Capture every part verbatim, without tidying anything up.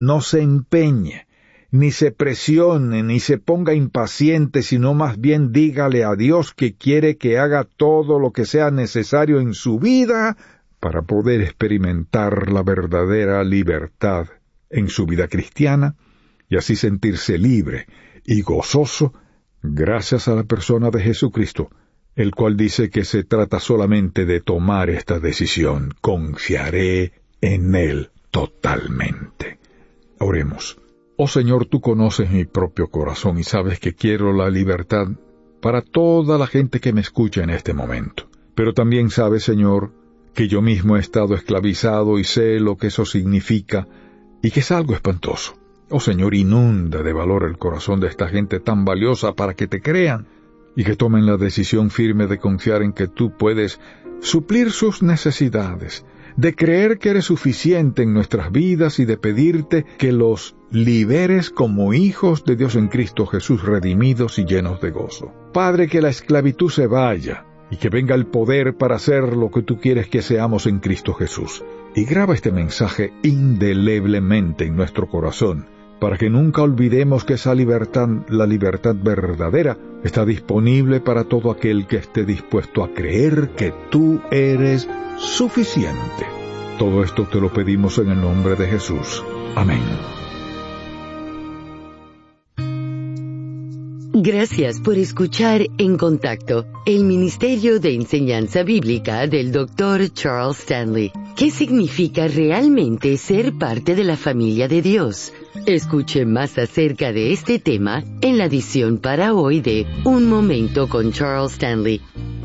no se empeñe, ni se presione, ni se ponga impaciente, sino más bien dígale a Dios que quiere que haga todo lo que sea necesario en su vida para poder experimentar la verdadera libertad en su vida cristiana y así sentirse libre y gozoso gracias a la persona de Jesucristo, el cual dice que se trata solamente de tomar esta decisión. Confiaré en Él totalmente. Oremos. Oh Señor, tú conoces mi propio corazón y sabes que quiero la libertad para toda la gente que me escucha en este momento. Pero también sabes, Señor, que yo mismo he estado esclavizado y sé lo que eso significa y que es algo espantoso. Oh Señor, inunda de valor el corazón de esta gente tan valiosa para que te crean y que tomen la decisión firme de confiar en que tú puedes suplir sus necesidades, de creer que eres suficiente en nuestras vidas y de pedirte que los liberes como hijos de Dios en Cristo Jesús, redimidos y llenos de gozo. Padre, que la esclavitud se vaya y que venga el poder para hacer lo que tú quieres que seamos en Cristo Jesús. Y graba este mensaje indeleblemente en nuestro corazón, para que nunca olvidemos que esa libertad, la libertad verdadera, está disponible para todo aquel que esté dispuesto a creer que tú eres suficiente. Todo esto te lo pedimos en el nombre de Jesús. Amén. Gracias por escuchar En Contacto, el Ministerio de Enseñanza Bíblica del doctor Charles Stanley. ¿Qué significa realmente ser parte de la familia de Dios? Escuche más acerca de este tema en la edición para hoy de Un Momento con Charles Stanley.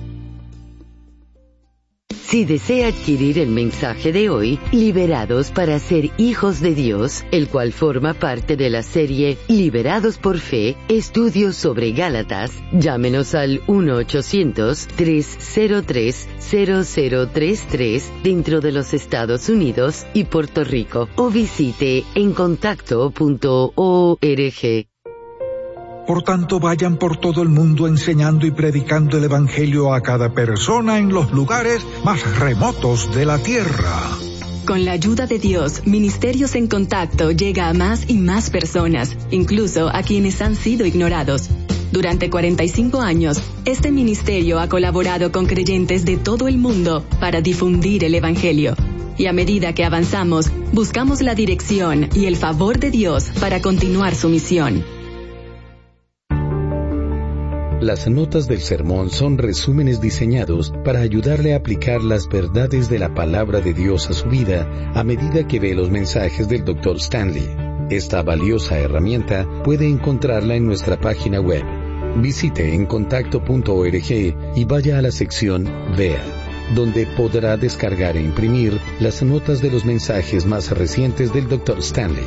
Si desea adquirir el mensaje de hoy, Liberados para ser hijos de Dios, el cual forma parte de la serie Liberados por Fe, estudios sobre Gálatas, llámenos al uno ochocientos, tres cero tres, cero cero tres tres dentro de los Estados Unidos y Puerto Rico, o visite en contacto punto org. Por tanto, vayan por todo el mundo enseñando y predicando el Evangelio a cada persona en los lugares más remotos de la tierra. Con la ayuda de Dios, Ministerios en Contacto llega a más y más personas, incluso a quienes han sido ignorados. Durante cuarenta y cinco años, este ministerio ha colaborado con creyentes de todo el mundo para difundir el Evangelio. Y a medida que avanzamos, buscamos la dirección y el favor de Dios para continuar su misión. Las notas del sermón son resúmenes diseñados para ayudarle a aplicar las verdades de la palabra de Dios a su vida a medida que ve los mensajes del doctor Stanley. Esta valiosa herramienta puede encontrarla en nuestra página web. Visite en contacto punto org y vaya a la sección Vea, donde podrá descargar e imprimir las notas de los mensajes más recientes del doctor Stanley.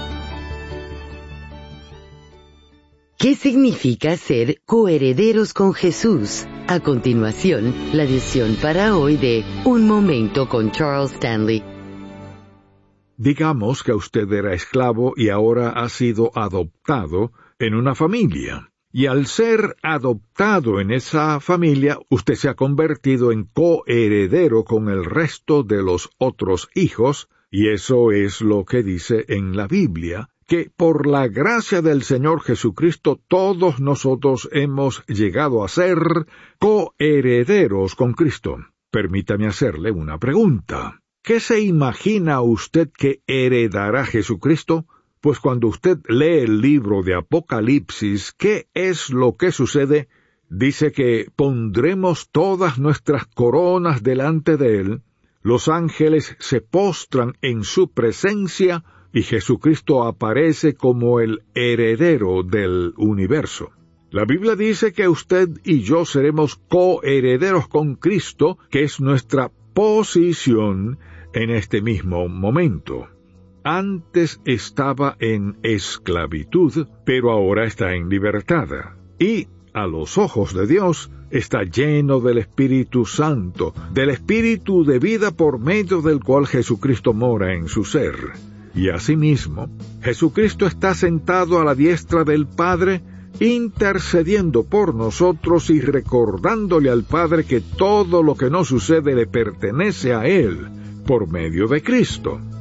¿Qué significa ser coherederos con Jesús? A continuación, la edición para hoy de Un Momento con Charles Stanley. Digamos que usted era esclavo y ahora ha sido adoptado en una familia. Y al ser adoptado en esa familia, usted se ha convertido en coheredero con el resto de los otros hijos, y eso es lo que dice en la Biblia, que por la gracia del Señor Jesucristo todos nosotros hemos llegado a ser coherederos con Cristo. Permítame hacerle una pregunta. ¿Qué se imagina usted que heredará Jesucristo? Pues cuando usted lee el libro de Apocalipsis, ¿qué es lo que sucede? Dice que pondremos todas nuestras coronas delante de Él, los ángeles se postran en su presencia, y Jesucristo aparece como el heredero del universo. La Biblia dice que usted y yo seremos coherederos con Cristo, que es nuestra posición en este mismo momento. Antes estaba en esclavitud, pero ahora está en libertad. Y, a los ojos de Dios, está lleno del Espíritu Santo, del Espíritu de vida por medio del cual Jesucristo mora en su ser. Y asimismo, Jesucristo está sentado a la diestra del Padre, intercediendo por nosotros y recordándole al Padre que todo lo que nos sucede le pertenece a Él, por medio de Cristo.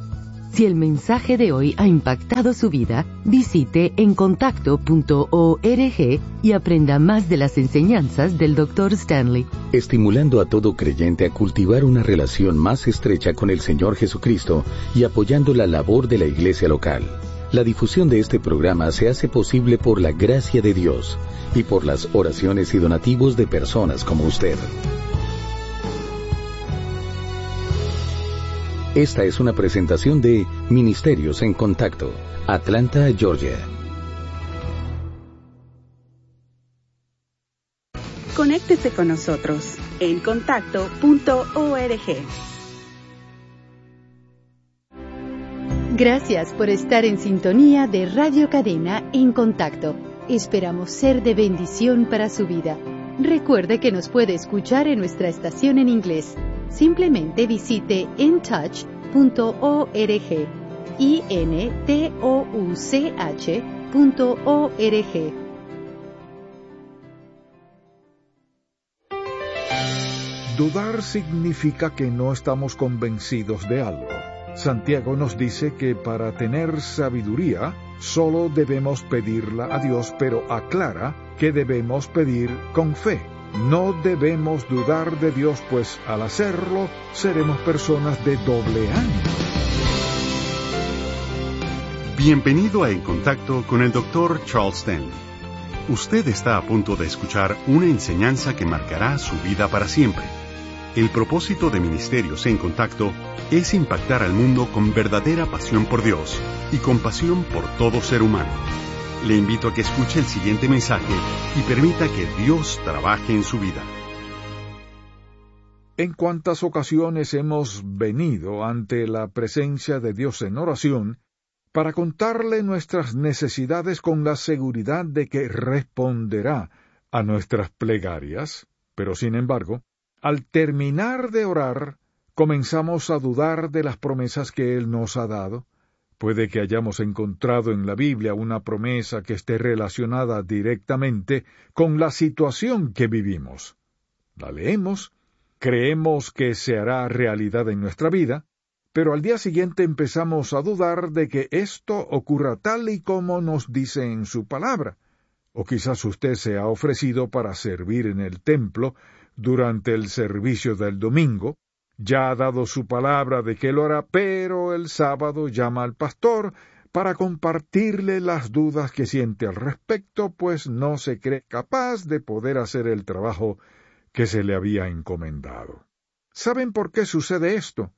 Si el mensaje de hoy ha impactado su vida, visite encontacto punto org y aprenda más de las enseñanzas del doctor Stanley. Estimulando a todo creyente a cultivar una relación más estrecha con el Señor Jesucristo y apoyando la labor de la iglesia local. La difusión de este programa se hace posible por la gracia de Dios y por las oraciones y donativos de personas como usted. Esta es una presentación de Ministerios en Contacto, Atlanta, Georgia. Conéctese con nosotros en contacto punto org. Gracias por estar en sintonía de Radio Cadena En Contacto. Esperamos ser de bendición para su vida. Recuerde que nos puede escuchar en nuestra estación en inglés. Simplemente visite intouch punto org, I N T O U C H punto org. Dudar significa que no estamos convencidos de algo. Santiago nos dice que para tener sabiduría, solo debemos pedirla a Dios, pero aclara que debemos pedir con fe. No debemos dudar de Dios, pues al hacerlo, seremos personas de doble ánimo. Bienvenido a En Contacto con el doctor Charles Stanley. Usted está a punto de escuchar una enseñanza que marcará su vida para siempre. El propósito de Ministerios en Contacto es impactar al mundo con verdadera pasión por Dios y compasión por todo ser humano. Le invito a que escuche el siguiente mensaje y permita que Dios trabaje en su vida. En cuántas ocasiones hemos venido ante la presencia de Dios en oración para contarle nuestras necesidades con la seguridad de que responderá a nuestras plegarias, pero sin embargo, al terminar de orar, comenzamos a dudar de las promesas que Él nos ha dado. Puede que hayamos encontrado en la Biblia una promesa que esté relacionada directamente con la situación que vivimos. La leemos, creemos que se hará realidad en nuestra vida, pero al día siguiente empezamos a dudar de que esto ocurra tal y como nos dice en su palabra. O quizás usted se ha ofrecido para servir en el templo durante el servicio del domingo, ya ha dado su palabra de que lo hará, pero el sábado llama al pastor para compartirle las dudas que siente al respecto, pues no se cree capaz de poder hacer el trabajo que se le había encomendado. ¿Saben por qué sucede esto?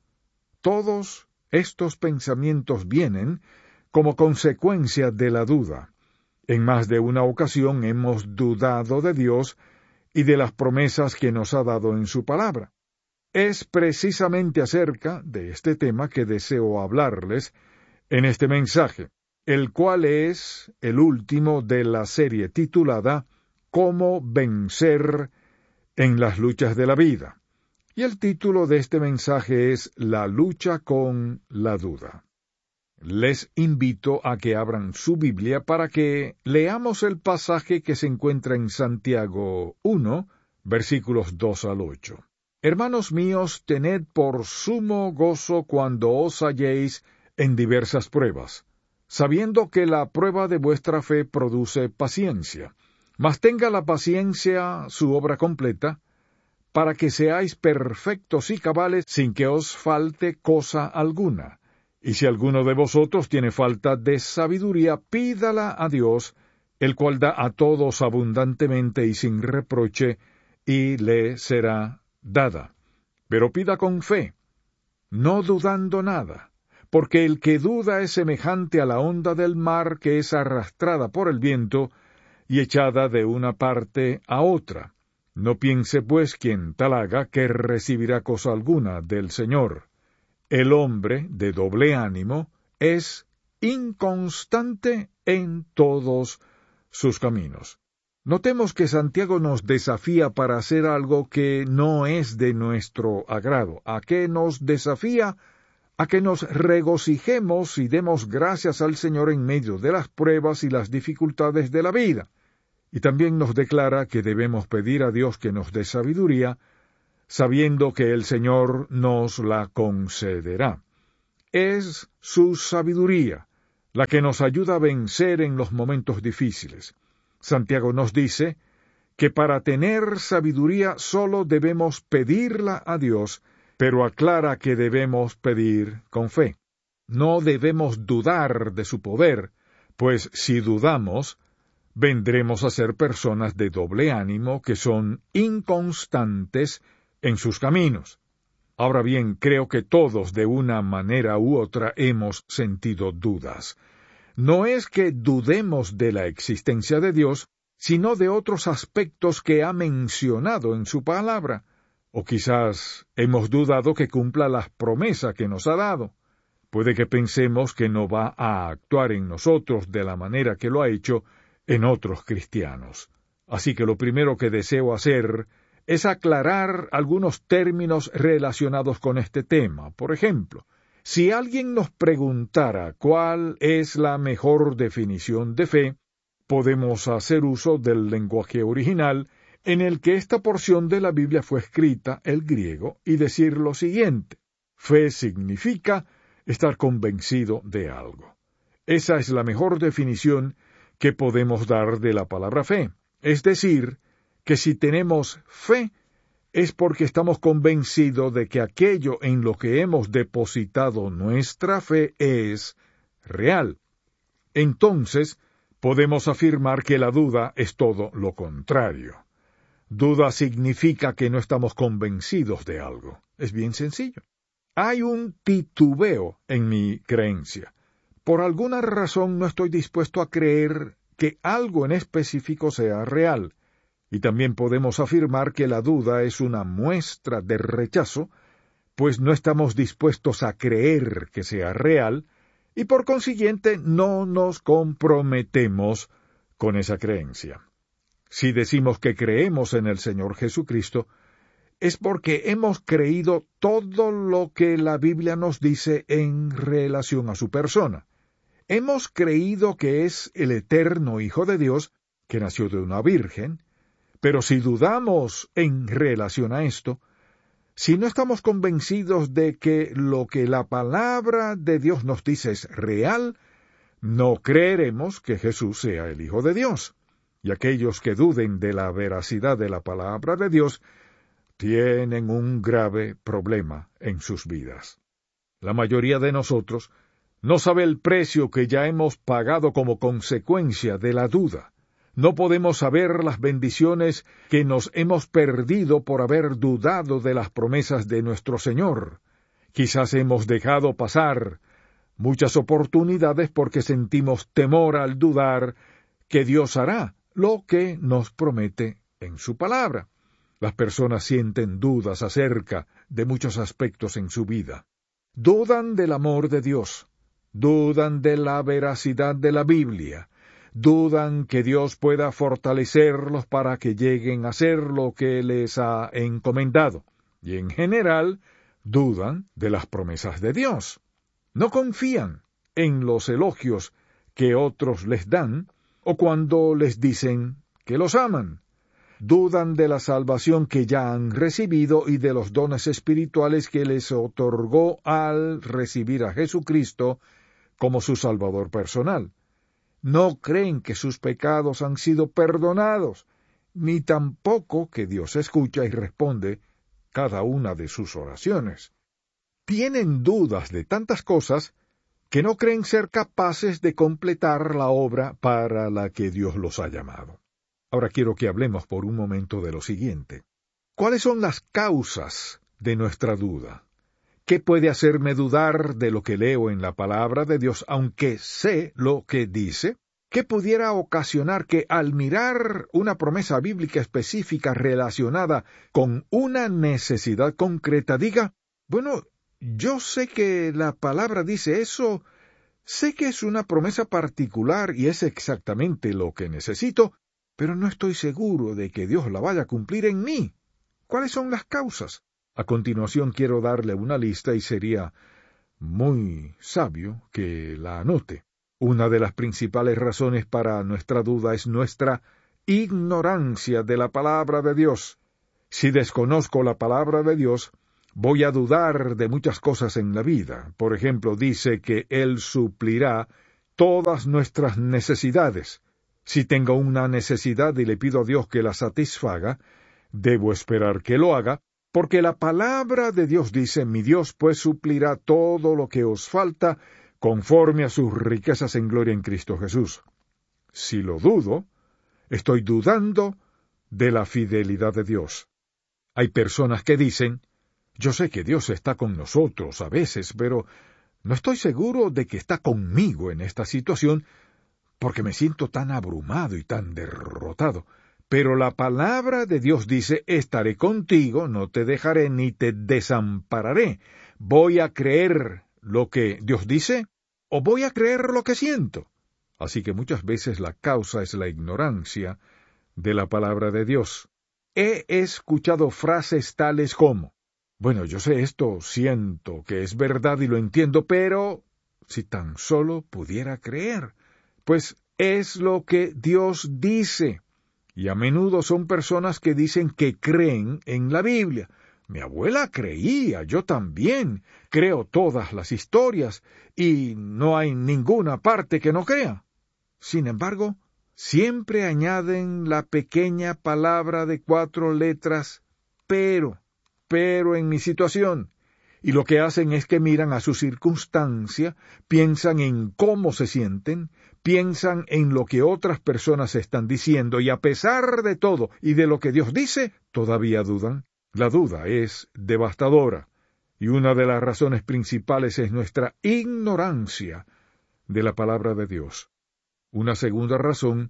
Todos estos pensamientos vienen como consecuencia de la duda. En más de una ocasión hemos dudado de Dios y de las promesas que nos ha dado en su palabra. Es precisamente acerca de este tema que deseo hablarles en este mensaje, el cual es el último de la serie titulada Cómo vencer en las luchas de la vida. Y el título de este mensaje es La lucha con la duda. Les invito a que abran su Biblia para que leamos el pasaje que se encuentra en Santiago uno, versículos dos al ocho. Hermanos míos, tened por sumo gozo cuando os halléis en diversas pruebas, sabiendo que la prueba de vuestra fe produce paciencia. Mas tenga la paciencia su obra completa, para que seáis perfectos y cabales sin que os falte cosa alguna. Y si alguno de vosotros tiene falta de sabiduría, pídala a Dios, el cual da a todos abundantemente y sin reproche, y le será dada. Pero pida con fe, no dudando nada, porque el que duda es semejante a la onda del mar que es arrastrada por el viento y echada de una parte a otra. No piense pues quien tal haga que recibirá cosa alguna del Señor. El hombre de doble ánimo es inconstante en todos sus caminos. Notemos que Santiago nos desafía para hacer algo que no es de nuestro agrado. ¿A qué nos desafía? A que nos regocijemos y demos gracias al Señor en medio de las pruebas y las dificultades de la vida. Y también nos declara que debemos pedir a Dios que nos dé sabiduría, sabiendo que el Señor nos la concederá. es su sabiduría, la que nos ayuda a vencer en los momentos difíciles. Santiago nos dice que para tener sabiduría solo debemos pedirla a Dios, pero aclara que debemos pedir con fe. No debemos dudar de su poder, pues si dudamos, vendremos a ser personas de doble ánimo que son inconstantes en sus caminos. Ahora bien, creo que todos de una manera u otra hemos sentido dudas. No es que dudemos de la existencia de Dios, sino de otros aspectos que ha mencionado en su palabra. O quizás hemos dudado que cumpla las promesas que nos ha dado. Puede que pensemos que no va a actuar en nosotros de la manera que lo ha hecho en otros cristianos. Así que lo primero que deseo hacer es aclarar algunos términos relacionados con este tema. Por ejemplo, si alguien nos preguntara cuál es la mejor definición de fe, podemos hacer uso del lenguaje original en el que esta porción de la Biblia fue escrita, el griego, y decir lo siguiente: fe significa estar convencido de algo. Esa es la mejor definición que podemos dar de la palabra fe. Es decir, que si tenemos fe, es porque estamos convencidos de que aquello en lo que hemos depositado nuestra fe es real. Entonces, podemos afirmar que la duda es todo lo contrario. Duda significa que no estamos convencidos de algo. Es bien sencillo. Hay un titubeo en mi creencia. Por alguna razón no estoy dispuesto a creer que algo en específico sea real. Y también podemos afirmar que la duda es una muestra de rechazo, pues no estamos dispuestos a creer que sea real, y por consiguiente no nos comprometemos con esa creencia. Si decimos que creemos en el Señor Jesucristo, es porque hemos creído todo lo que la Biblia nos dice en relación a su persona. Hemos creído que es el eterno Hijo de Dios, que nació de una virgen, pero si dudamos en relación a esto, si no estamos convencidos de que lo que la palabra de Dios nos dice es real, no creeremos que Jesús sea el Hijo de Dios. Y aquellos que duden de la veracidad de la palabra de Dios tienen un grave problema en sus vidas. La mayoría de nosotros no sabe el precio que ya hemos pagado como consecuencia de la duda. No podemos saber las bendiciones que nos hemos perdido por haber dudado de las promesas de nuestro Señor. Quizás hemos dejado pasar muchas oportunidades porque sentimos temor al dudar que Dios hará lo que nos promete en su palabra. Las personas sienten dudas acerca de muchos aspectos en su vida. Dudan del amor de Dios, dudan de la veracidad de la Biblia, dudan que Dios pueda fortalecerlos para que lleguen a hacer lo que les ha encomendado, y en general dudan de las promesas de Dios. No confían en los elogios que otros les dan, o cuando les dicen que los aman. Dudan de la salvación que ya han recibido y de los dones espirituales que les otorgó al recibir a Jesucristo como su Salvador personal. No creen que sus pecados han sido perdonados, ni tampoco que Dios escucha y responde cada una de sus oraciones. Tienen dudas de tantas cosas que no creen ser capaces de completar la obra para la que Dios los ha llamado. Ahora quiero que hablemos por un momento de lo siguiente. ¿Cuáles son las causas de nuestra duda? ¿Qué puede hacerme dudar de lo que leo en la palabra de Dios, aunque sé lo que dice? ¿Qué pudiera ocasionar que al mirar una promesa bíblica específica relacionada con una necesidad concreta diga, bueno, yo sé que la palabra dice eso, sé que es una promesa particular y es exactamente lo que necesito, pero no estoy seguro de que Dios la vaya a cumplir en mí? ¿Cuáles son las causas? A continuación quiero darle una lista y sería muy sabio que la anote. Una de las principales razones para nuestra duda es nuestra ignorancia de la palabra de Dios. Si desconozco la palabra de Dios, voy a dudar de muchas cosas en la vida. Por ejemplo, dice que Él suplirá todas nuestras necesidades. Si tengo una necesidad y le pido a Dios que la satisfaga, debo esperar que lo haga, porque la palabra de Dios dice, mi Dios pues suplirá todo lo que os falta conforme a sus riquezas en gloria en Cristo Jesús. Si lo dudo, estoy dudando de la fidelidad de Dios. Hay personas que dicen, yo sé que Dios está con nosotros a veces, pero no estoy seguro de que está conmigo en esta situación, porque me siento tan abrumado y tan derrotado. Pero la palabra de Dios dice, estaré contigo, no te dejaré ni te desampararé. ¿Voy a creer lo que Dios dice o voy a creer lo que siento? Así que muchas veces la causa es la ignorancia de la palabra de Dios. He escuchado frases tales como, bueno, yo sé esto, siento que es verdad y lo entiendo, pero si tan solo pudiera creer, pues es lo que Dios dice. Y a menudo son personas que dicen que creen en la Biblia. Mi abuela creía, yo también, creo todas las historias, y no hay ninguna parte que no crea. Sin embargo, siempre añaden la pequeña palabra de cuatro letras, pero, pero en mi situación. Y lo que hacen es que miran a su circunstancia, piensan en cómo se sienten, piensan en lo que otras personas están diciendo, y a pesar de todo y de lo que Dios dice, todavía dudan. La duda es devastadora, y una de las razones principales es nuestra ignorancia de la palabra de Dios. Una segunda razón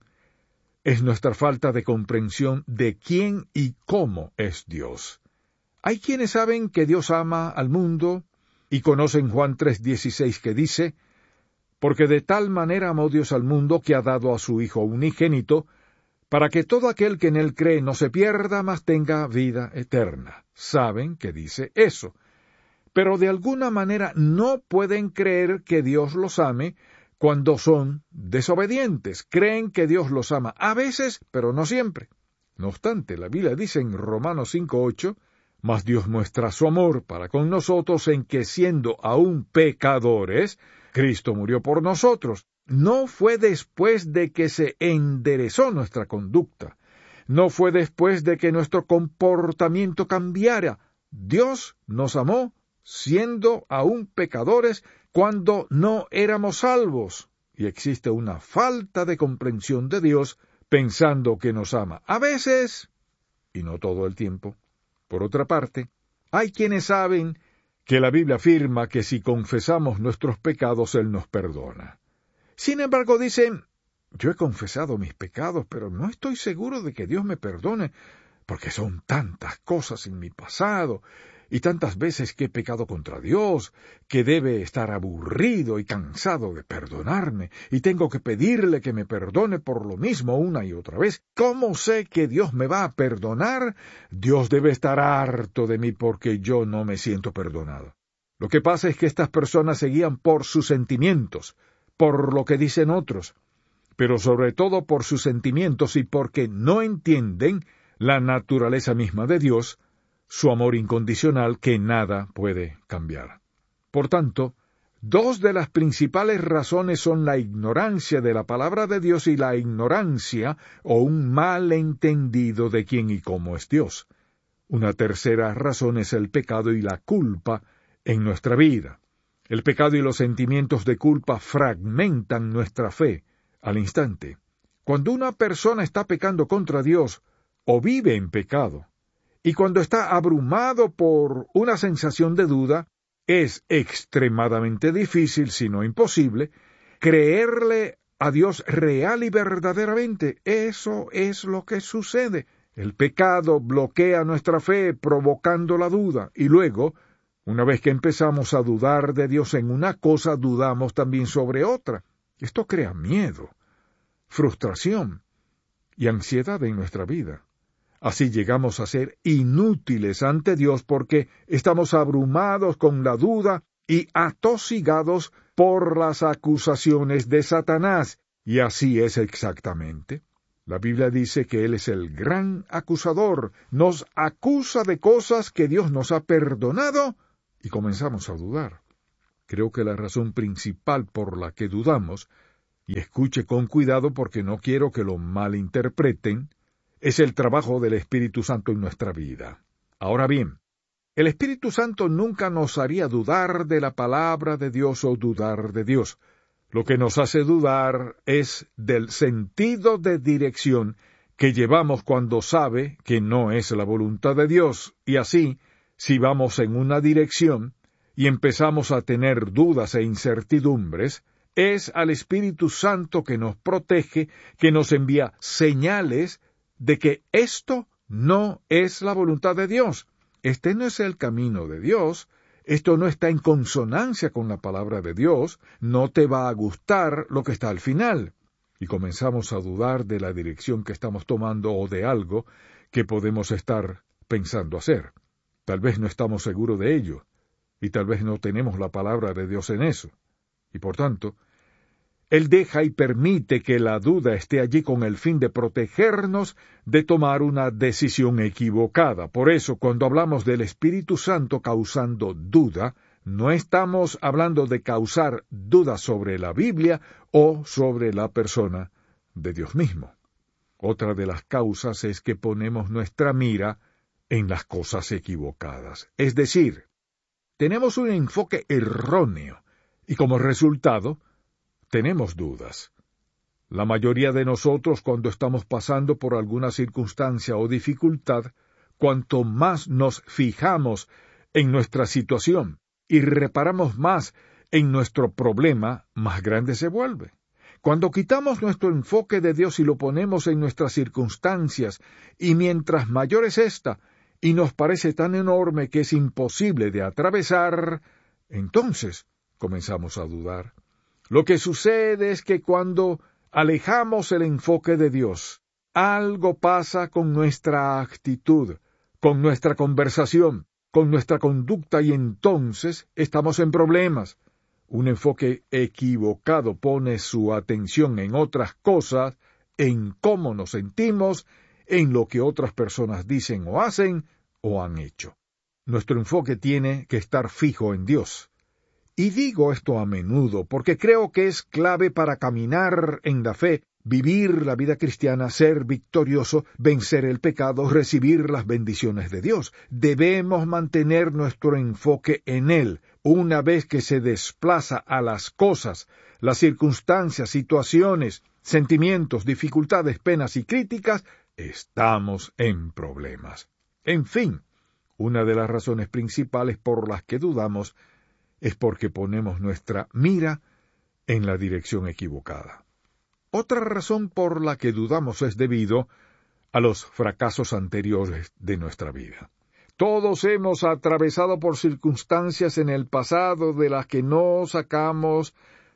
es nuestra falta de comprensión de quién y cómo es Dios. Hay quienes saben que Dios ama al mundo y conocen Juan tres dieciséis que dice, porque de tal manera amó Dios al mundo que ha dado a su Hijo unigénito, para que todo aquel que en él cree no se pierda, mas tenga vida eterna. Saben que dice eso, pero de alguna manera no pueden creer que Dios los ame cuando son desobedientes. Creen que Dios los ama a veces, pero no siempre. No obstante, la Biblia dice en Romanos cinco ocho, mas Dios muestra su amor para con nosotros en que siendo aún pecadores, Cristo murió por nosotros. No fue después de que se enderezó nuestra conducta. No fue después de que nuestro comportamiento cambiara. Dios nos amó siendo aún pecadores cuando no éramos salvos. Y existe una falta de comprensión de Dios pensando que nos ama a veces y no todo el tiempo. Por otra parte, hay quienes saben que la Biblia afirma que si confesamos nuestros pecados, Él nos perdona. Sin embargo, dicen, yo he confesado mis pecados, pero no estoy seguro de que Dios me perdone, porque son tantas cosas en mi pasado, y tantas veces que he pecado contra Dios, que debe estar aburrido y cansado de perdonarme, y tengo que pedirle que me perdone por lo mismo una y otra vez. ¿Cómo sé que Dios me va a perdonar? Dios debe estar harto de mí porque yo no me siento perdonado. Lo que pasa es que estas personas se guían por sus sentimientos, por lo que dicen otros, pero sobre todo por sus sentimientos y porque no entienden la naturaleza misma de Dios, su amor incondicional que nada puede cambiar. Por tanto, dos de las principales razones son la ignorancia de la palabra de Dios y la ignorancia o un malentendido de quién y cómo es Dios. Una tercera razón es el pecado y la culpa en nuestra vida. El pecado y los sentimientos de culpa fragmentan nuestra fe al instante. Cuando una persona está pecando contra Dios o vive en pecado, y cuando está abrumado por una sensación de duda, es extremadamente difícil, si no imposible, creerle a Dios real y verdaderamente. Eso es lo que sucede. El pecado bloquea nuestra fe, provocando la duda, y luego, una vez que empezamos a dudar de Dios en una cosa, dudamos también sobre otra. Esto crea miedo, frustración y ansiedad en nuestra vida. Así llegamos a ser inútiles ante Dios porque estamos abrumados con la duda y atosigados por las acusaciones de Satanás. Y así es exactamente. La Biblia dice que Él es el gran acusador, nos acusa de cosas que Dios nos ha perdonado y comenzamos a dudar. Creo que la razón principal por la que dudamos, y escuche con cuidado porque no quiero que lo malinterpreten, es el trabajo del Espíritu Santo en nuestra vida. Ahora bien, el Espíritu Santo nunca nos haría dudar de la palabra de Dios o dudar de Dios. Lo que nos hace dudar es del sentido de dirección que llevamos cuando sabe que no es la voluntad de Dios, y así, si vamos en una dirección y empezamos a tener dudas e incertidumbres, es al Espíritu Santo que nos protege, que nos envía señales de que esto no es la voluntad de Dios. Este no es el camino de Dios. Esto no está en consonancia con la palabra de Dios, no te va a gustar lo que está al final. Y comenzamos a dudar de la dirección que estamos tomando o de algo que podemos estar pensando hacer. Tal vez no estamos seguros de ello, y tal vez no tenemos la palabra de Dios en eso. Y por tanto, Él deja y permite que la duda esté allí con el fin de protegernos de tomar una decisión equivocada. Por eso, cuando hablamos del Espíritu Santo causando duda, no estamos hablando de causar duda sobre la Biblia o sobre la persona de Dios mismo. Otra de las causas es que ponemos nuestra mira en las cosas equivocadas. Es decir, tenemos un enfoque erróneo y como resultado, tenemos dudas. La mayoría de nosotros, cuando estamos pasando por alguna circunstancia o dificultad, cuanto más nos fijamos en nuestra situación y reparamos más en nuestro problema, más grande se vuelve. Cuando quitamos nuestro enfoque de Dios y lo ponemos en nuestras circunstancias, y mientras mayor es esta, y nos parece tan enorme que es imposible de atravesar, entonces comenzamos a dudar. Lo que sucede es que cuando alejamos el enfoque de Dios, algo pasa con nuestra actitud, con nuestra conversación, con nuestra conducta y entonces estamos en problemas. Un enfoque equivocado pone su atención en otras cosas, en cómo nos sentimos, en lo que otras personas dicen o hacen o han hecho. Nuestro enfoque tiene que estar fijo en Dios. Y digo esto a menudo porque creo que es clave para caminar en la fe, vivir la vida cristiana, ser victorioso, vencer el pecado, recibir las bendiciones de Dios. Debemos mantener nuestro enfoque en Él. Una vez que se desplaza a las cosas, las circunstancias, situaciones, sentimientos, dificultades, penas y críticas, estamos en problemas. En fin, una de las razones principales por las que dudamos es porque ponemos nuestra mira en la dirección equivocada. Otra razón por la que dudamos es debido a los fracasos anteriores de nuestra vida. Todos hemos atravesado por circunstancias en el pasado de las que no sacamos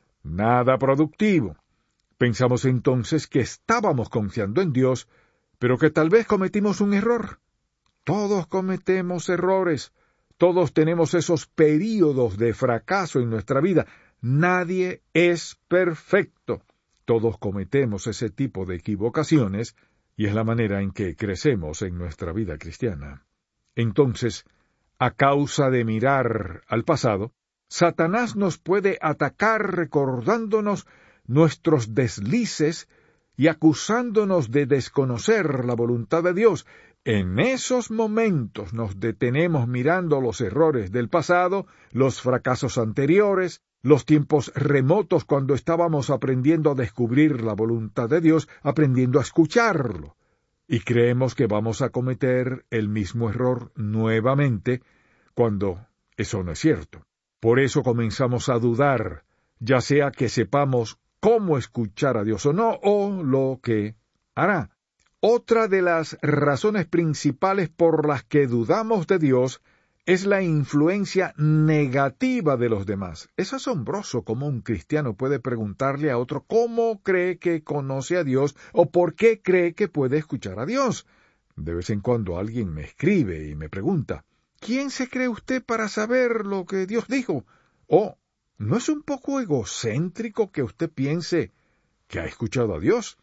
nada productivo. Pensamos entonces que estábamos confiando en Dios, pero que tal vez cometimos un error. Todos cometemos errores. Todos tenemos esos períodos de fracaso en nuestra vida. Nadie es perfecto. Todos cometemos ese tipo de equivocaciones y es la manera en que crecemos en nuestra vida cristiana. Entonces, a causa de mirar al pasado, Satanás nos puede atacar recordándonos nuestros deslices y acusándonos de desconocer la voluntad de Dios. En esos momentos nos detenemos mirando los errores del pasado, los fracasos anteriores, los tiempos remotos cuando estábamos aprendiendo a descubrir la voluntad de Dios, aprendiendo a escucharlo. Y creemos que vamos a cometer el mismo error nuevamente cuando eso no es cierto. Por eso comenzamos a dudar, ya sea que sepamos cómo escuchar a Dios o no, o lo que hará. Otra de las razones principales por las que dudamos de Dios es la influencia negativa de los demás. Es asombroso cómo un cristiano puede preguntarle a otro cómo cree que conoce a Dios o por qué cree que puede escuchar a Dios. De vez en cuando alguien me escribe y me pregunta, ¿quién se cree usted para saber lo que Dios dijo? O, ¿no es un poco egocéntrico que usted piense que ha escuchado a Dios?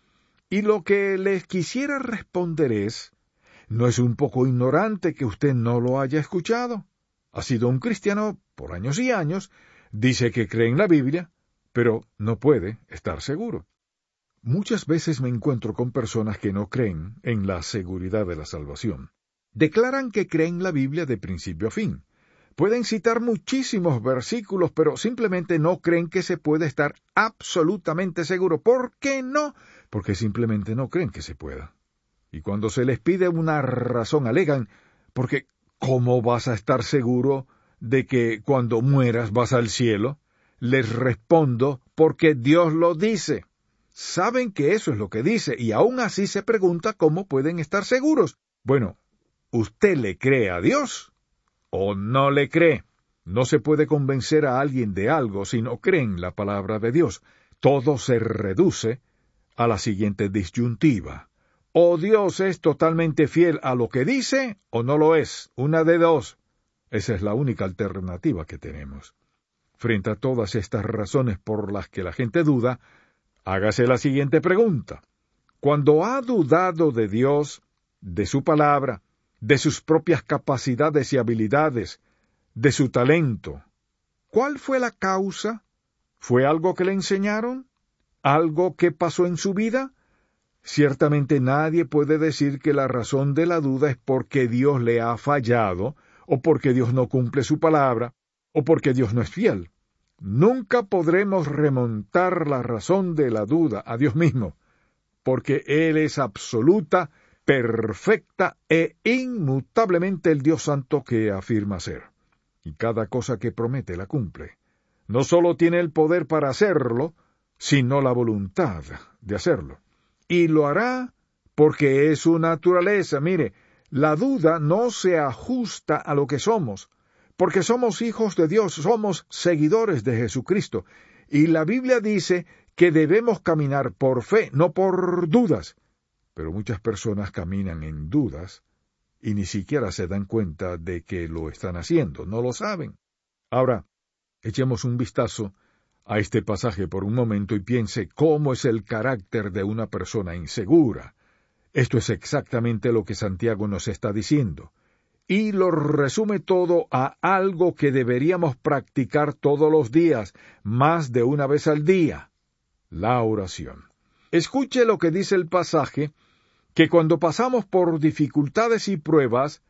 Y lo que les quisiera responder es, ¿no es un poco ignorante que usted no lo haya escuchado? Ha sido un cristiano por años y años, dice que cree en la Biblia, pero no puede estar seguro. Muchas veces me encuentro con personas que no creen en la seguridad de la salvación. Declaran que creen la Biblia de principio a fin. Pueden citar muchísimos versículos, pero simplemente no creen que se puede estar absolutamente seguro. ¿Por qué no? Porque simplemente no creen que se pueda. Y cuando se les pide una razón, alegan, porque ¿cómo vas a estar seguro de que cuando mueras vas al cielo? Les respondo, porque Dios lo dice. Saben que eso es lo que dice, y aún así se pregunta cómo pueden estar seguros. Bueno, ¿usted le cree a Dios o no le cree? No se puede convencer a alguien de algo si no cree en la palabra de Dios. Todo se reduce a la siguiente disyuntiva. O Dios es totalmente fiel a lo que dice, o no lo es. Una de dos. Esa es la única alternativa que tenemos. Frente a todas estas razones por las que la gente duda, hágase la siguiente pregunta. Cuando ha dudado de Dios, de su palabra, de sus propias capacidades y habilidades, de su talento, ¿cuál fue la causa? ¿Fue algo que le enseñaron? ¿Algo que pasó en su vida? Ciertamente nadie puede decir que la razón de la duda es porque Dios le ha fallado, o porque Dios no cumple su palabra, o porque Dios no es fiel. Nunca podremos remontar la razón de la duda a Dios mismo, porque Él es absoluta, perfecta e inmutablemente el Dios santo que afirma ser. Y cada cosa que promete la cumple. No solo tiene el poder para hacerlo, sino la voluntad de hacerlo. Y lo hará porque es su naturaleza. Mire, la duda no se ajusta a lo que somos, porque somos hijos de Dios, somos seguidores de Jesucristo. Y la Biblia dice que debemos caminar por fe, no por dudas. Pero muchas personas caminan en dudas y ni siquiera se dan cuenta de que lo están haciendo, no lo saben. Ahora, echemos un vistazo a este pasaje por un momento y piense cómo es el carácter de una persona insegura. Esto es exactamente lo que Santiago nos está diciendo, y lo resume todo a algo que deberíamos practicar todos los días, más de una vez al día: la oración. Escuche lo que dice el pasaje, que cuando pasamos por dificultades y pruebas,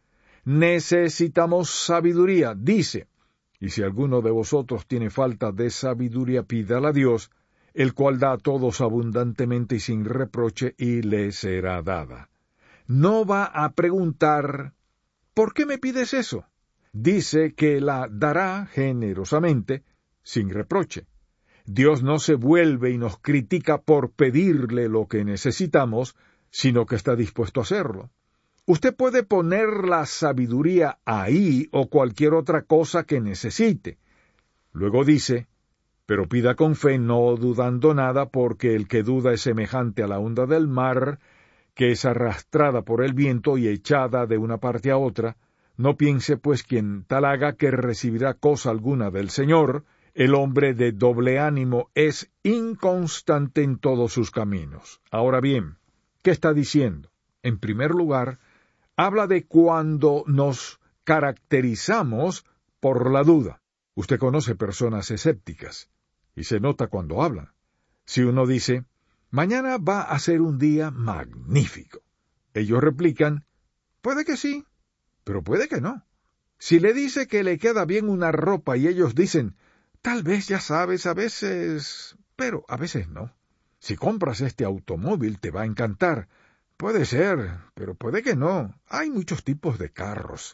necesitamos sabiduría. Dice, y si alguno de vosotros tiene falta de sabiduría, pídala a Dios, el cual da a todos abundantemente y sin reproche, y le será dada. No va a preguntar, ¿por qué me pides eso? Dice que la dará generosamente, sin reproche. Dios no se vuelve y nos critica por pedirle lo que necesitamos, sino que está dispuesto a hacerlo. Usted puede poner la sabiduría ahí o cualquier otra cosa que necesite. Luego dice, pero pida con fe, no dudando nada, porque el que duda es semejante a la onda del mar, que es arrastrada por el viento y echada de una parte a otra. No piense pues quien tal haga que recibirá cosa alguna del Señor. El hombre de doble ánimo es inconstante en todos sus caminos. Ahora bien, ¿qué está diciendo? En primer lugar, habla de cuando nos caracterizamos por la duda. Usted conoce personas escépticas, y se nota cuando hablan. Si uno dice, mañana va a ser un día magnífico, ellos replican, puede que sí, pero puede que no. Si le dice que le queda bien una ropa y ellos dicen, tal vez ya sabes, a veces, pero a veces no. Si compras este automóvil te va a encantar. Puede ser, pero puede que no. Hay muchos tipos de carros.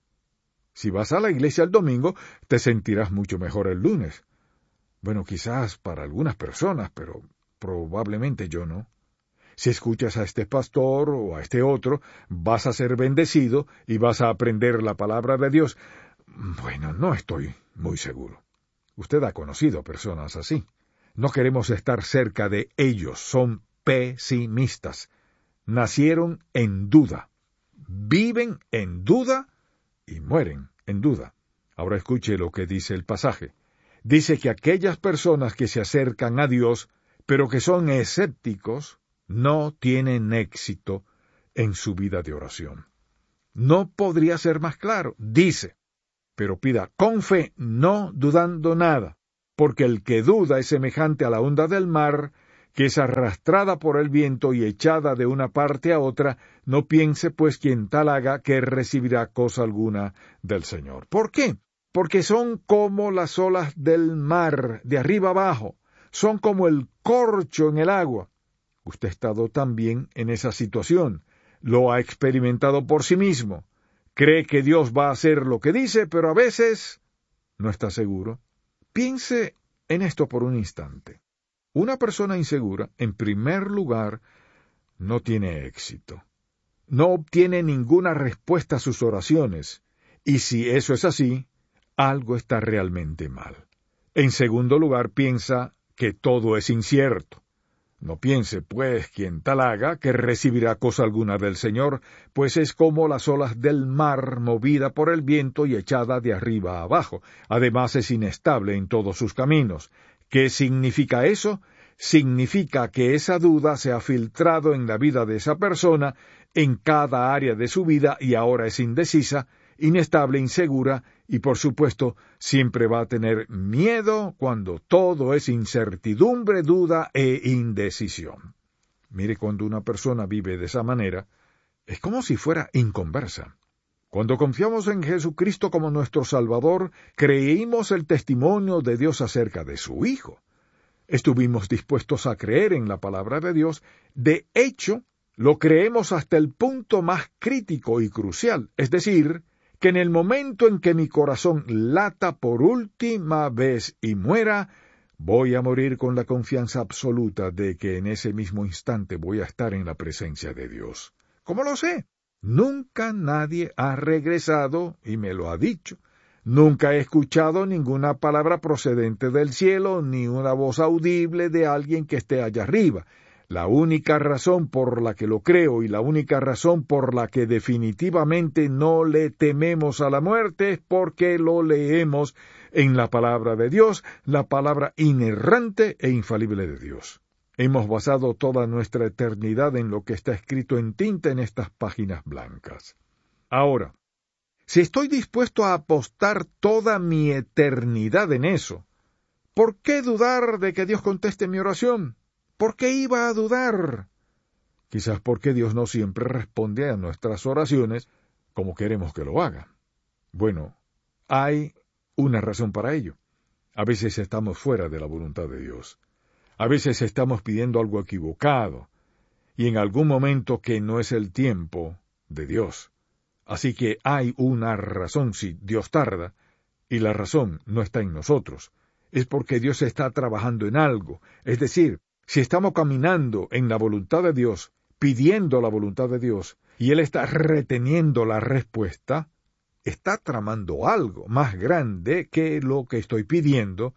Si vas a la iglesia el domingo, te sentirás mucho mejor el lunes. Bueno, quizás para algunas personas, pero probablemente yo no. Si escuchas a este pastor o a este otro, vas a ser bendecido y vas a aprender la palabra de Dios. Bueno, no estoy muy seguro. Usted ha conocido personas así. No queremos estar cerca de ellos, son pesimistas. Nacieron en duda, viven en duda y mueren en duda. Ahora escuche lo que dice el pasaje. Dice que aquellas personas que se acercan a Dios, pero que son escépticos, no tienen éxito en su vida de oración. No podría ser más claro. Dice, pero pida con fe, no dudando nada, porque el que duda es semejante a la onda del mar, que es arrastrada por el viento y echada de una parte a otra. No piense pues quien tal haga que recibirá cosa alguna del Señor. ¿Por qué? Porque son como las olas del mar, de arriba abajo, son como el corcho en el agua. Usted ha estado también en esa situación, lo ha experimentado por sí mismo. Cree que Dios va a hacer lo que dice, pero a veces no está seguro. Piense en esto por un instante. Una persona insegura, en primer lugar, no tiene éxito. No obtiene ninguna respuesta a sus oraciones, y si eso es así, algo está realmente mal. En segundo lugar, piensa que todo es incierto. No piense, pues, quien tal haga, que recibirá cosa alguna del Señor, pues es como las olas del mar movida por el viento y echada de arriba a abajo. Además es inestable en todos sus caminos. ¿Qué significa eso? Significa que esa duda se ha filtrado en la vida de esa persona, en cada área de su vida, y ahora es indecisa, inestable, insegura, y por supuesto siempre va a tener miedo cuando todo es incertidumbre, duda e indecisión. Mire, cuando una persona vive de esa manera, es como si fuera inconversa. Cuando confiamos en Jesucristo como nuestro Salvador, creímos el testimonio de Dios acerca de su Hijo. Estuvimos dispuestos a creer en la palabra de Dios. De hecho, lo creemos hasta el punto más crítico y crucial, es decir, que en el momento en que mi corazón lata por última vez y muera, voy a morir con la confianza absoluta de que en ese mismo instante voy a estar en la presencia de Dios. ¿Cómo lo sé? Nunca nadie ha regresado y me lo ha dicho. Nunca he escuchado ninguna palabra procedente del cielo, ni una voz audible de alguien que esté allá arriba. La única razón por la que lo creo y la única razón por la que definitivamente no le tememos a la muerte es porque lo leemos en la palabra de Dios, la palabra inerrante e infalible de Dios. Hemos basado toda nuestra eternidad en lo que está escrito en tinta en estas páginas blancas. Ahora, si estoy dispuesto a apostar toda mi eternidad en eso, ¿por qué dudar de que Dios conteste mi oración? ¿Por qué iba a dudar? Quizás porque Dios no siempre responde a nuestras oraciones como queremos que lo haga. Bueno, hay una razón para ello. A veces estamos fuera de la voluntad de Dios. A veces estamos pidiendo algo equivocado, y en algún momento que no es el tiempo de Dios. Así que hay una razón si Dios tarda, y la razón no está en nosotros. Es porque Dios está trabajando en algo, es decir, si estamos caminando en la voluntad de Dios, pidiendo la voluntad de Dios, y Él está reteniendo la respuesta, está tramando algo más grande que lo que estoy pidiendo,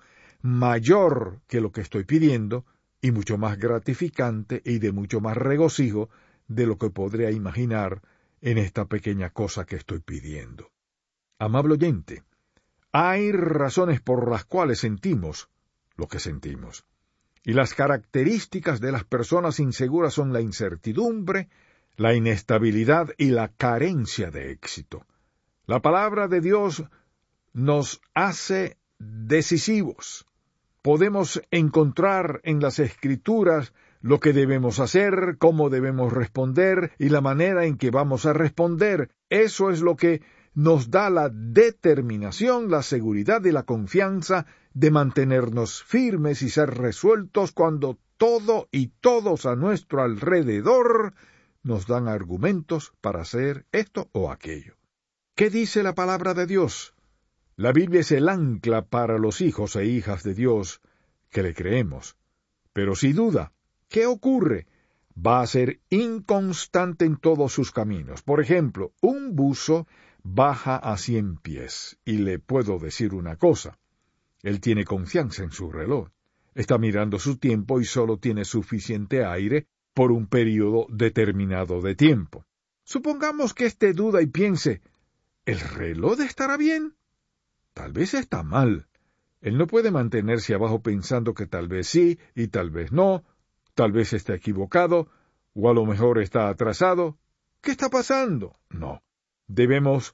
mayor que lo que estoy pidiendo, y mucho más gratificante y de mucho más regocijo de lo que podría imaginar en esta pequeña cosa que estoy pidiendo. Amable oyente, hay razones por las cuales sentimos lo que sentimos. Y las características de las personas inseguras son la incertidumbre, la inestabilidad y la carencia de éxito. La palabra de Dios nos hace decisivos. Podemos encontrar en las Escrituras lo que debemos hacer, cómo debemos responder y la manera en que vamos a responder. Eso es lo que nos da la determinación, la seguridad y la confianza de mantenernos firmes y ser resueltos cuando todo y todos a nuestro alrededor nos dan argumentos para hacer esto o aquello. ¿Qué dice la palabra de Dios? La Biblia es el ancla para los hijos e hijas de Dios que le creemos. Pero si duda, ¿qué ocurre? Va a ser inconstante en todos sus caminos. Por ejemplo, un buzo baja a cien pies, y le puedo decir una cosa. Él tiene confianza en su reloj. Está mirando su tiempo y solo tiene suficiente aire por un período determinado de tiempo. Supongamos que éste duda y piense, ¿el reloj estará bien? Tal vez está mal. Él no puede mantenerse abajo pensando que tal vez sí y tal vez no, tal vez está equivocado. o a lo mejor está atrasado. ¿Qué está pasando? No. Debemos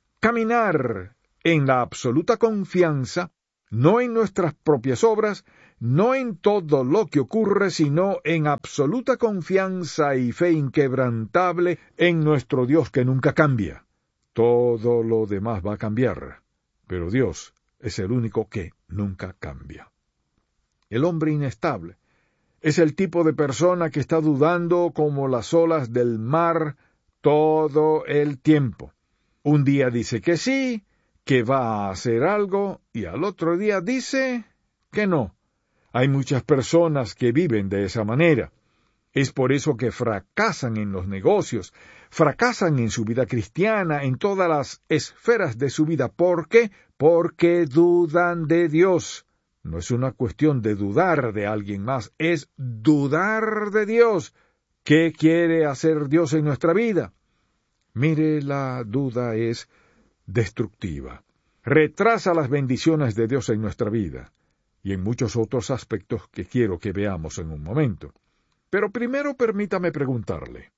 caminar en la absoluta confianza, no en nuestras propias obras, no en todo lo que ocurre, sino en absoluta confianza y fe inquebrantable en nuestro Dios que nunca cambia. Todo lo demás va a cambiar, pero Dios es el único que nunca cambia. El hombre inestable es el tipo de persona que está dudando como las olas del mar todo el tiempo. Un día dice que sí, que va a hacer algo, y al otro día dice que no. Hay muchas personas que viven de esa manera. Es por eso que fracasan en los negocios, fracasan en su vida cristiana, en todas las esferas de su vida. ¿Por qué? Porque dudan de Dios. No es una cuestión de dudar de alguien más, es dudar de Dios. ¿Qué quiere hacer Dios en nuestra vida? Mire, la duda es destructiva. Retrasa las bendiciones de Dios en nuestra vida y en muchos otros aspectos que quiero que veamos en un momento. Pero primero permítame preguntarle,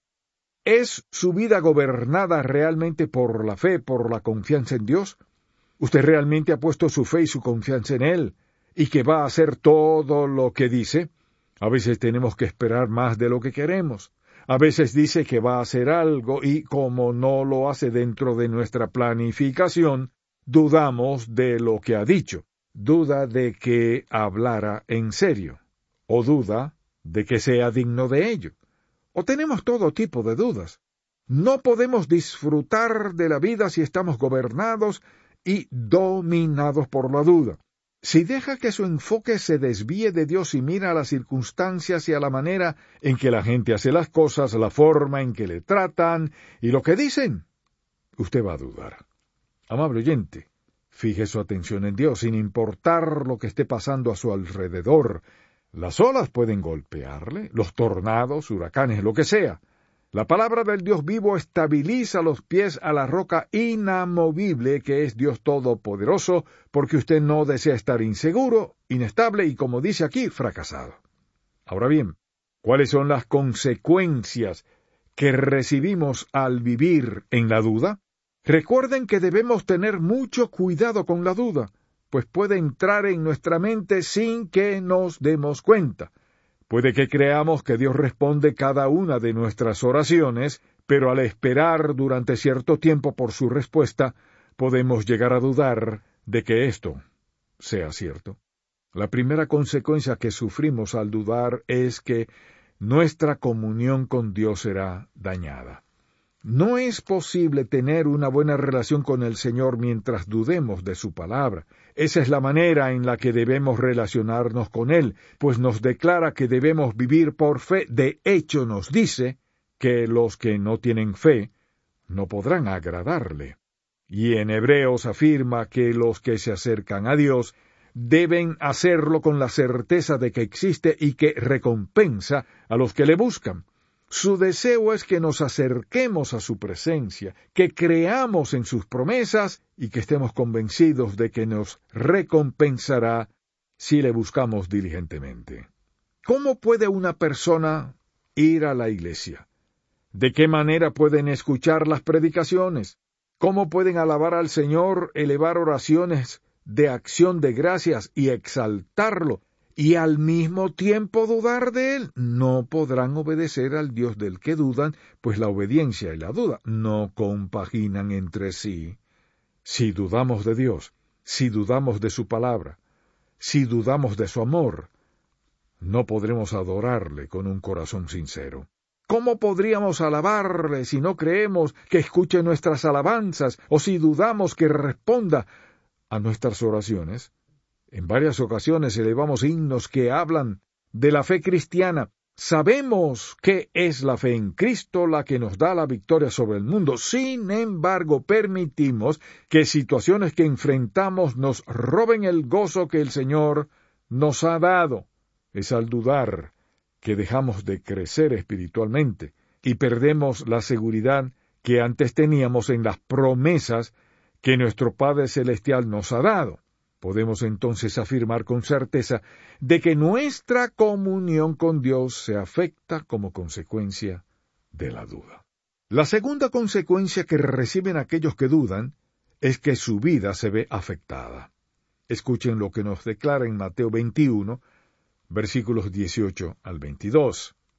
¿es su vida gobernada realmente por la fe, por la confianza en Dios? ¿Usted realmente ha puesto su fe y su confianza en Él y que va a hacer todo lo que dice? A veces tenemos que esperar más de lo que queremos. A veces dice que va a hacer algo y como no lo hace dentro de nuestra planificación, dudamos de lo que ha dicho. Duda de que hablara en serio, o duda de que sea digno de ello. O tenemos todo tipo de dudas. No podemos disfrutar de la vida si estamos gobernados y dominados por la duda. Si deja que su enfoque se desvíe de Dios y mira a las circunstancias y a la manera en que la gente hace las cosas, la forma en que le tratan y lo que dicen, usted va a dudar. Amable oyente, fije su atención en Dios sin importar lo que esté pasando a su alrededor. Las olas pueden golpearle, los tornados, huracanes, lo que sea. La palabra del Dios vivo estabiliza los pies a la roca inamovible que es Dios Todopoderoso, porque usted no desea estar inseguro, inestable y, como dice aquí, fracasado. Ahora bien, ¿cuáles son las consecuencias que recibimos al vivir en la duda? Recuerden que debemos tener mucho cuidado con la duda, pues puede entrar en nuestra mente sin que nos demos cuenta. Puede que creamos que Dios responde cada una de nuestras oraciones, pero al esperar durante cierto tiempo por su respuesta, podemos llegar a dudar de que esto sea cierto. La primera consecuencia que sufrimos al dudar es que nuestra comunión con Dios será dañada. No es posible tener una buena relación con el Señor mientras dudemos de su palabra. Esa es la manera en la que debemos relacionarnos con Él, pues nos declara que debemos vivir por fe. De hecho, nos dice que los que no tienen fe no podrán agradarle. Y en Hebreos afirma que los que se acercan a Dios deben hacerlo con la certeza de que existe y que recompensa a los que le buscan. Su deseo es que nos acerquemos a su presencia, que creamos en sus promesas y que estemos convencidos de que nos recompensará si le buscamos diligentemente. ¿Cómo puede una persona ir a la iglesia? ¿De qué manera pueden escuchar las predicaciones? ¿Cómo pueden alabar al Señor, elevar oraciones de acción de gracias y exaltarlo? Y al mismo tiempo dudar de Él. No podrán obedecer al Dios del que dudan, pues la obediencia y la duda no compaginan entre sí. Si dudamos de Dios, si dudamos de su palabra, si dudamos de su amor, no podremos adorarle con un corazón sincero. ¿Cómo podríamos alabarle si no creemos que escuche nuestras alabanzas o si dudamos que responda a nuestras oraciones? En varias ocasiones elevamos himnos que hablan de la fe cristiana. Sabemos que es la fe en Cristo la que nos da la victoria sobre el mundo. Sin embargo, permitimos que situaciones que enfrentamos nos roben el gozo que el Señor nos ha dado. Es al dudar que dejamos de crecer espiritualmente y perdemos la seguridad que antes teníamos en las promesas que nuestro Padre Celestial nos ha dado. Podemos entonces afirmar con certeza de que nuestra comunión con Dios se afecta como consecuencia de la duda. La segunda consecuencia que reciben aquellos que dudan es que su vida se ve afectada. Escuchen lo que nos declara en Mateo veintiuno, versículos dieciocho al veintidós.